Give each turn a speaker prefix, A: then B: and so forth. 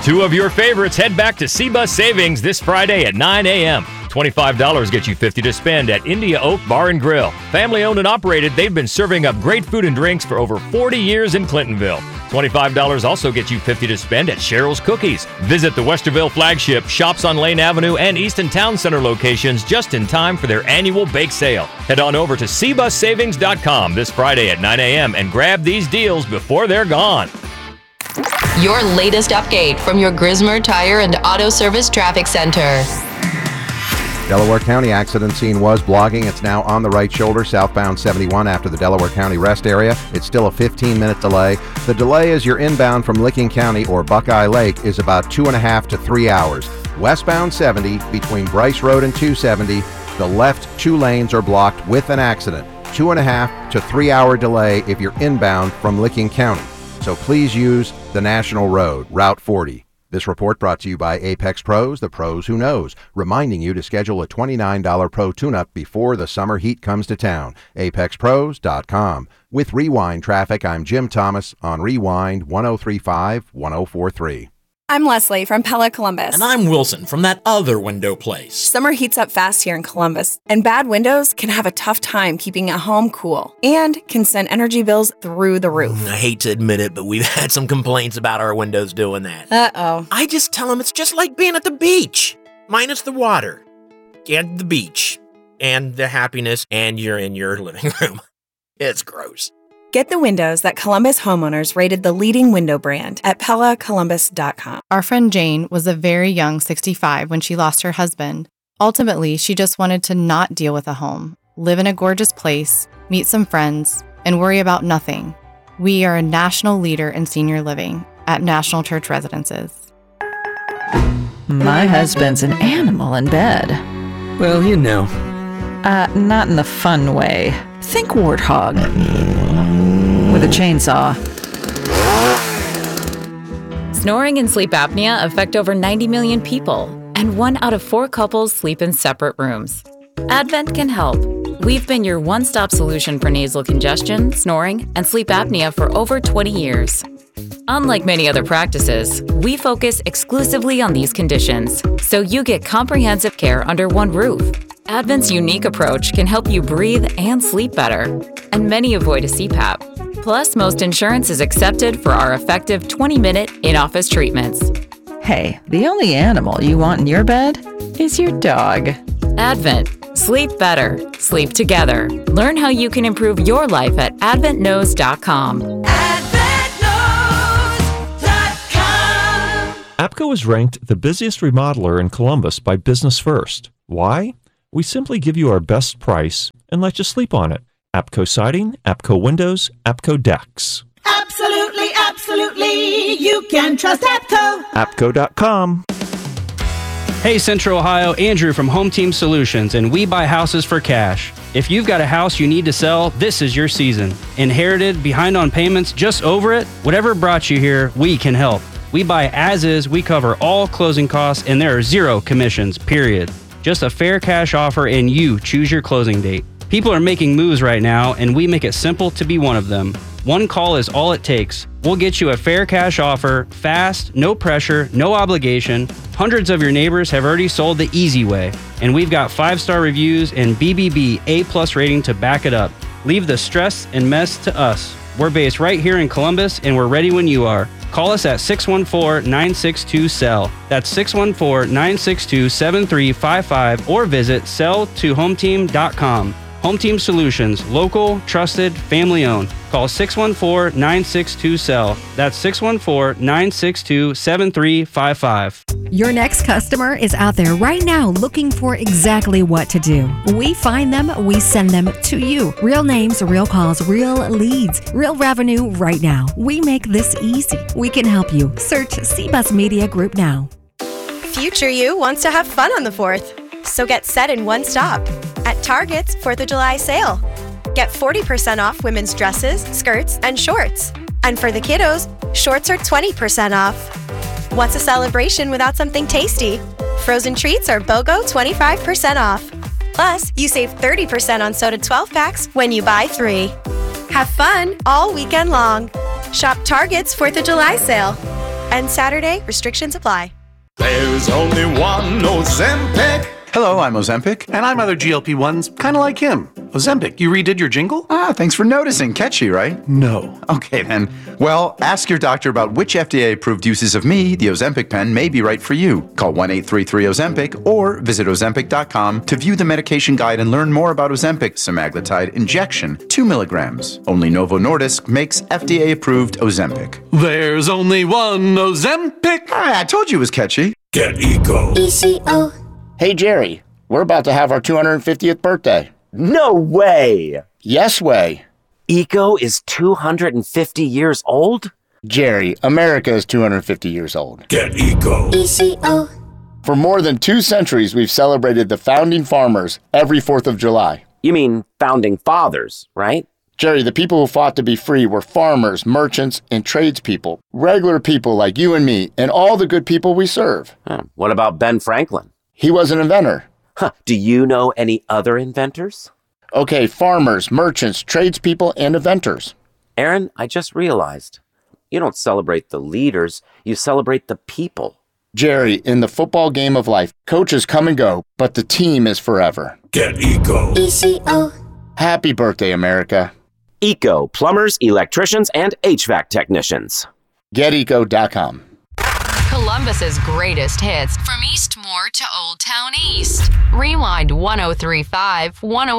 A: Two of your favorites head back to C-Bus Savings this Friday at 9 a.m. $25 gets you $50 to spend at India Oak Bar and Grill. Family owned and operated, they've been serving up great food and drinks for over 40 years in Clintonville. $25 also gets you $50 to spend at Cheryl's Cookies. Visit the Westerville flagship, shops on Lane Avenue, and Easton Town Center locations just in time for their annual bake sale. Head on over to cbussavings.com this Friday at 9 a.m. and grab these deals before they're gone.
B: Your latest update from your Grismer Tire and Auto Service Traffic Center.
C: Delaware County accident scene was blogging. It's now on the right shoulder, southbound 71 after the Delaware County rest area. It's still a 15-minute delay. The delay as you're inbound from Licking County or Buckeye Lake is about 2.5 to 3 hours. Westbound 70 between Bryce Road and 270, the left 2 lanes are blocked with an accident. 2.5 to 3 hour delay if you're inbound from Licking County. So please use the National Road, Route 40. This report brought to you by Apex Pros, the pros who knows, reminding you to schedule a $29 Pro tune-up before the summer heat comes to town. ApexPros.com. With Rewind Traffic, I'm Jim Thomas on Rewind 103.5, 104.3.
D: I'm Leslie from Pella Columbus.
E: And I'm Wilson from that other window place.
D: Summer heats up fast here in Columbus, and bad windows can have a tough time keeping a home cool and can send energy bills through the roof.
E: I hate to admit it, but we've had some complaints about our windows doing that.
D: Uh-oh.
E: I just tell them it's just like being at the beach, minus the water and the beach and the happiness, and you're in your living room. It's gross.
D: Get the windows that Columbus homeowners rated the leading window brand at PellaColumbus.com.
F: Our friend Jane was a very young 65 when she lost her husband. Ultimately, she just wanted to not deal with a home, live in a gorgeous place, meet some friends, and worry about nothing. We are a national leader in senior living at National Church Residences.
G: My husband's an animal in bed.
H: Well, you know.
G: Not in the fun way. Think warthog. With a chainsaw.
I: Snoring and sleep apnea affect over 90 million people, and 1 out of 4 couples sleep in separate rooms. Advent can help. We've been your one-stop solution for nasal congestion, snoring, and sleep apnea for over 20 years. Unlike many other practices, we focus exclusively on these conditions, so you get comprehensive care under one roof. Advent's unique approach can help you breathe and sleep better, and many avoid a CPAP. Plus, most insurance is accepted for our effective 20-minute in-office treatments.
G: Hey, the only animal you want in your bed is your dog.
I: Advent. Sleep better. Sleep together. Learn how you can improve your life at adventknows.com.
J: APCO is ranked the busiest remodeler in Columbus by Business First. Why? We simply give you our best price and let you sleep on it. APCO siding, APCO windows, APCO decks.
K: Absolutely, absolutely. You can trust APCO.
J: APCO.com.
L: Hey Central Ohio, Andrew from Home Team Solutions, and we buy houses for cash. If you've got a house you need to sell, this is your season. Inherited, behind on payments, just over it? Whatever brought you here, we can help. We buy as is, we cover all closing costs, and there are 0 commissions, period. Just a fair cash offer and you choose your closing date. People are making moves right now, and we make it simple to be one of them. One call is all it takes. We'll get you a fair cash offer, fast, no pressure, no obligation. Hundreds of your neighbors have already sold the easy way, and we've got 5-star reviews and BBB A+ rating to back it up. Leave the stress and mess to us. We're based right here in Columbus, and we're ready when you are. Call us at 614-962-SELL. That's 614-962-7355 or visit selltohometeam.com. Home Team Solutions, local, trusted, family owned. Call 614-962-SELL. That's 614-962-7355.
M: Your next customer is out there right now looking for exactly what to do. We find them, we send them to you. Real names, real calls, real leads, real revenue right now. We make this easy. We can help you. Search C-Bus Media Group now.
N: Future you wants to have fun on the 4th. So get set in one stop at Target's 4th of July sale. Get 40% off women's dresses, skirts, and shorts. And for the kiddos, shorts are 20% off. What's a celebration without something tasty? Frozen treats are BOGO 25% off. Plus, you save 30% on soda 12-packs when you buy 3. Have fun all weekend long. Shop Target's 4th of July sale. And Saturday, restrictions apply.
H: There's only one Ozempic.
O: Hello, I'm Ozempic, and I'm other GLP-1s, kind of like him. Ozempic, you redid your jingle?
P: Ah, thanks for noticing. Catchy, right?
O: No.
P: Okay, then. Well, ask your doctor about which FDA-approved uses of me, the Ozempic pen, may be right for you. Call 1-833-OZEMPIC or visit Ozempic.com to view the medication guide and learn more about Ozempic semaglutide injection, 2 milligrams. Only Novo Nordisk makes FDA-approved Ozempic.
O: There's only one Ozempic.
P: I told you it was catchy.
H: Get Eco.
Q: ECO. Hey, Jerry, we're about to have our 250th birthday.
R: No way!
Q: Yes way.
R: Eco is 250 years old?
Q: Jerry, America is 250 years old.
H: Get Eco.
Q: ECO. For more than 2 centuries, we've celebrated the founding farmers every 4th of July.
R: You mean founding fathers, right?
Q: Jerry, the people who fought to be free were farmers, merchants, and tradespeople. Regular people like you and me, and all the good people we serve.
R: What about Ben Franklin?
Q: He was an inventor.
R: Do you know any other inventors?
Q: Okay, farmers, merchants, tradespeople, and inventors.
R: Aaron, I just realized, you don't celebrate the leaders, you celebrate the people.
Q: Jerry, in the football game of life, coaches come and go, but the team is forever.
H: Get Eco.
Q: ECO. Happy birthday, America.
R: Eco, plumbers, electricians, and HVAC technicians.
Q: GetEco.com.
B: Columbus's greatest hits from Eastmore to Old Town East. Rewind 1035 10